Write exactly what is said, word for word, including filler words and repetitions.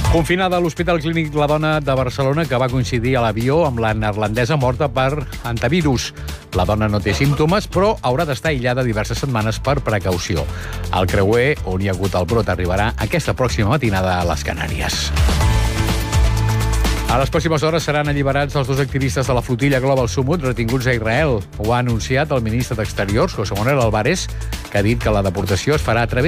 Confinada a l'Hospital Clínic la dona de Barcelona que va coincidir a l'avió amb la neerlandesa morta per antivirus. La dona no té símptomes, però haurà d'estar aïllada diverses setmanes per precaució. El creuer on hi ha hagut el brot arribarà aquesta pròxima matinada a les Canàries. A les pròximes hores seran alliberats els dos activistes de la flotilla Global Sumut retinguts a Israel. Ho ha anunciat el ministre d'Exteriors, José Manuel Álvarez, que ha dit que la deportació es farà a través